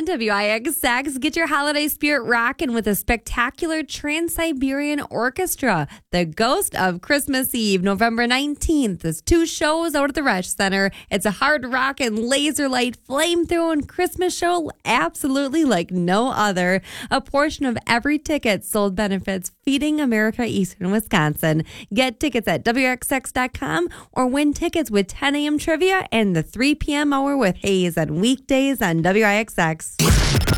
on WIXX. Get your holiday spirit rocking with a spectacular Trans-Siberian Orchestra. The Ghost of Christmas Eve, November 19th. There's 2 shows out at the Resch Center. It's a hard rock and laser light flame-throwing Christmas show absolutely like no other. A portion of every ticket sold benefits Feeding America Eastern Wisconsin. Get tickets at WXX.com or win tickets with 10 a.m. trivia and the 3 p.m. hour with Hayes on weekdays on WIXX.